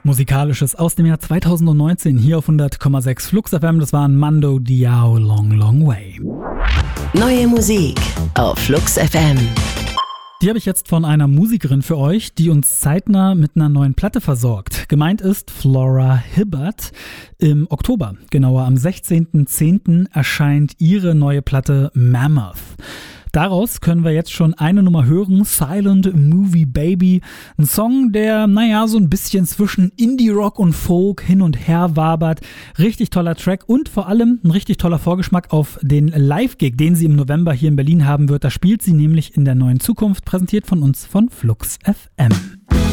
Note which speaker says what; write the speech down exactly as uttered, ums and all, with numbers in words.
Speaker 1: Musikalisches aus dem Jahr zweitausendneunzehn hier auf hundert Komma sechs Flux F M. Das war ein Mando Diao Long Long Way.
Speaker 2: Neue Musik auf Flux F M.
Speaker 1: Die habe ich jetzt von einer Musikerin für euch, die uns zeitnah mit einer neuen Platte versorgt. Gemeint ist Flora Hibbert. Im Oktober, genauer am sechzehnten zehnten erscheint ihre neue Platte Mammoth. Daraus können wir jetzt schon eine Nummer hören, Silent Movie Baby. Ein Song, der, naja, so ein bisschen zwischen Indie-Rock und Folk hin und her wabert. Richtig toller Track und vor allem ein richtig toller Vorgeschmack auf den Live-Gig, den sie im November hier in Berlin haben wird. Da spielt sie nämlich in der neuen Zukunft, präsentiert von uns von Flux F M.